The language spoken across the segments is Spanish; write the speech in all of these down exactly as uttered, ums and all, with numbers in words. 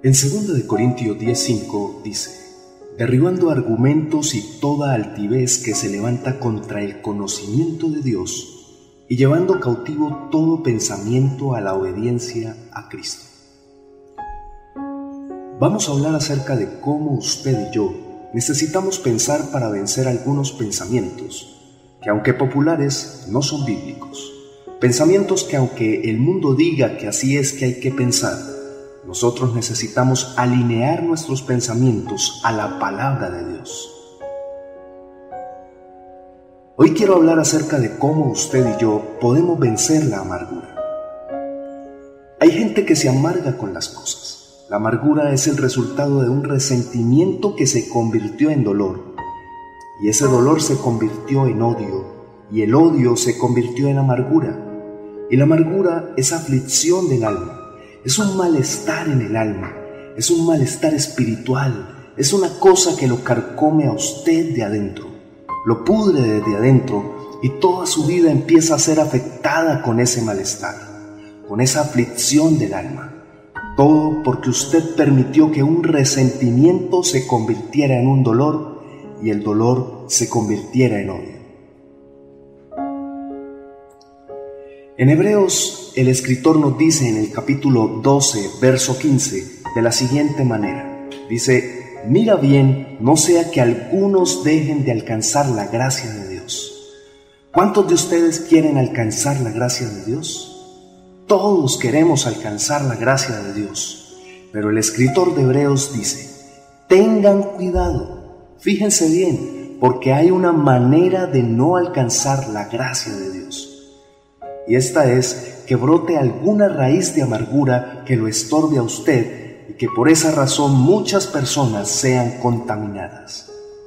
En segunda de Corintios diez cinco dice: derribando argumentos y toda altivez que se levanta contra el conocimiento de Dios, y llevando cautivo todo pensamiento a la obediencia a Cristo. Vamos a hablar acerca de cómo usted y yo necesitamos pensar para vencer algunos pensamientos que, aunque populares, no son bíblicos. Pensamientos que, aunque el mundo diga que así es que hay que pensar, nosotros necesitamos alinear nuestros pensamientos a la palabra de Dios. Hoy quiero hablar acerca de cómo usted y yo podemos vencer la amargura. Hay gente que se amarga con las cosas. La amargura es el resultado de un resentimiento que se convirtió en dolor, y ese dolor se convirtió en odio, y el odio se convirtió en amargura, y la amargura es aflicción del alma. Es un malestar en el alma, es un malestar espiritual, es una cosa que lo carcome a usted de adentro, lo pudre desde adentro y toda su vida empieza a ser afectada con ese malestar, con esa aflicción del alma. Todo porque usted permitió que un resentimiento se convirtiera en un dolor y el dolor se convirtiera en odio. En Hebreos, el escritor nos dice en el capítulo doce, verso quince, de la siguiente manera. Dice: mira bien, no sea que algunos dejen de alcanzar la gracia de Dios. ¿Cuántos de ustedes quieren alcanzar la gracia de Dios? Todos queremos alcanzar la gracia de Dios. Pero el escritor de Hebreos dice: tengan cuidado, fíjense bien, porque hay una manera de no alcanzar la gracia de Dios. Y esta es que brote alguna raíz de amargura que lo estorbe a usted y que por esa razón muchas personas sean contaminadas.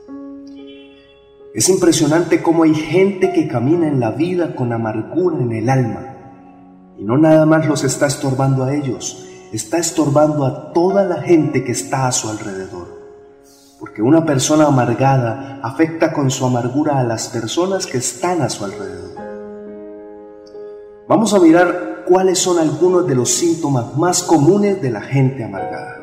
Es impresionante cómo hay gente que camina en la vida con amargura en el alma y no nada más los está estorbando a ellos, está estorbando a toda la gente que está a su alrededor. Porque una persona amargada afecta con su amargura a las personas que están a su alrededor. Vamos a mirar cuáles son algunos de los síntomas más comunes de la gente amargada.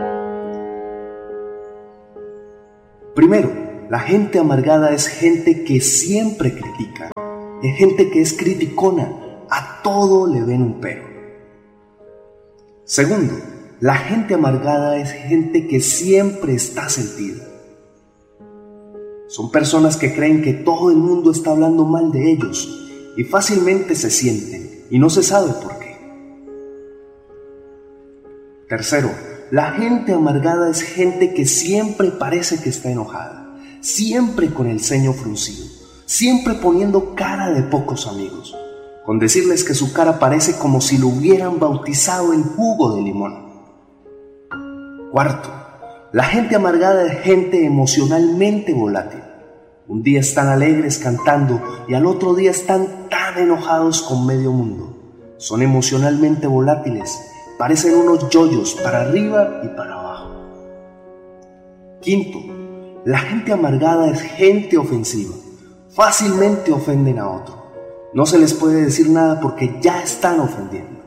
Primero, la gente amargada es gente que siempre critica, es gente que es criticona, a todo le ven un pero. Segundo, la gente amargada es gente que siempre está sentida. Son personas que creen que todo el mundo está hablando mal de ellos y fácilmente se sienten y no se sabe por qué. Tercero, la gente amargada es gente que siempre parece que está enojada, siempre con el ceño fruncido, siempre poniendo cara de pocos amigos, con decirles que su cara parece como si lo hubieran bautizado en jugo de limón. Cuarto, la gente amargada es gente emocionalmente volátil. Un día están alegres cantando y al otro día están tan enojados con medio mundo. Son emocionalmente volátiles, parecen unos yoyos para arriba y para abajo. Quinto, la gente amargada es gente ofensiva. Fácilmente ofenden a otro. No se les puede decir nada porque ya están ofendiendo.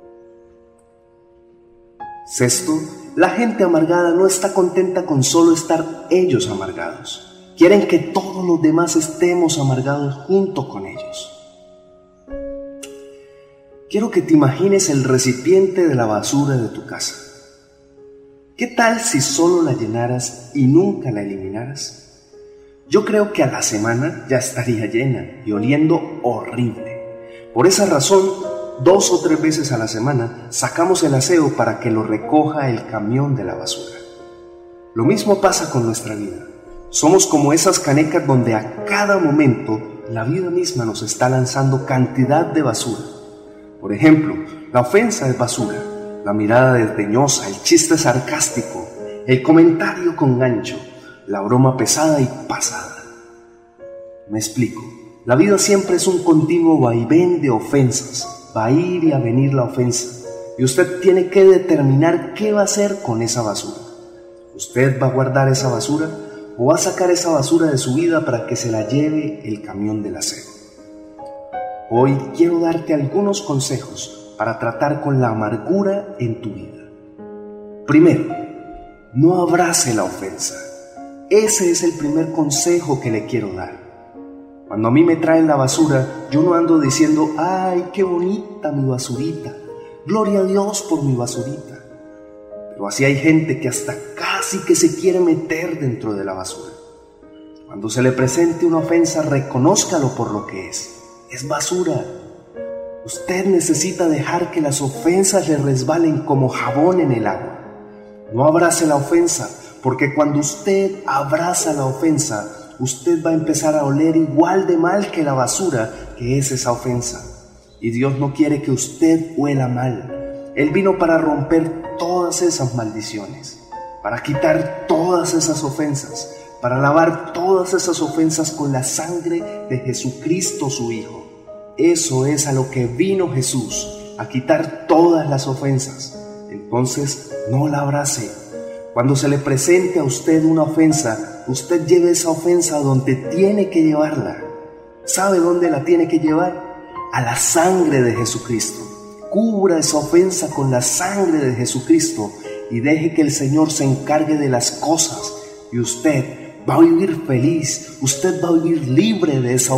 Sexto, la gente amargada no está contenta con solo estar ellos amargados. Quieren que todos los demás estemos amargados junto con ellos. Quiero que te imagines el recipiente de la basura de tu casa. ¿Qué tal si solo la llenaras y nunca la eliminaras? Yo creo que a la semana ya estaría llena y oliendo horrible. Por esa razón, dos o tres veces a la semana sacamos el aseo para que lo recoja el camión de la basura. Lo mismo pasa con nuestra vida. Somos como esas canecas donde a cada momento la vida misma nos está lanzando cantidad de basura. Por ejemplo, la ofensa es basura, la mirada desdeñosa, el chiste sarcástico, el comentario con gancho, la broma pesada y pasada. Me explico, la vida siempre es un continuo vaivén de ofensas, va a ir y a venir la ofensa, y usted tiene que determinar qué va a hacer con esa basura. ¿Usted va a guardar esa basura o va a sacar esa basura de su vida para que se la lleve el camión del aseo? Hoy quiero darte algunos consejos para tratar con la amargura en tu vida. Primero, no abrace la ofensa. Ese es el primer consejo que le quiero dar. Cuando a mí me traen la basura, yo no ando diciendo, ¡ay, qué bonita mi basurita! Gloria a Dios por mi basurita. Pero así hay gente que hasta casi que se quiere meter dentro de la basura. Cuando se le presente una ofensa, reconózcalo por lo que es. Es basura. Usted necesita dejar que las ofensas le resbalen como jabón en el agua. No abrace la ofensa, porque cuando usted abraza la ofensa, usted va a empezar a oler igual de mal que la basura que es esa ofensa. Y Dios no quiere que usted huela mal. Él vino para romper todas esas maldiciones, para quitar todas esas ofensas, para lavar todas esas ofensas con la sangre de Jesucristo su Hijo. Eso es a lo que vino Jesús, a quitar todas las ofensas. Entonces, no la abrace. Cuando se le presente a usted una ofensa, usted lleve esa ofensa a donde tiene que llevarla. ¿Sabe dónde la tiene que llevar? A la sangre de Jesucristo. Cubra esa ofensa con la sangre de Jesucristo y deje que el Señor se encargue de las cosas. Y usted va a vivir feliz, usted va a vivir libre de esa ofensa.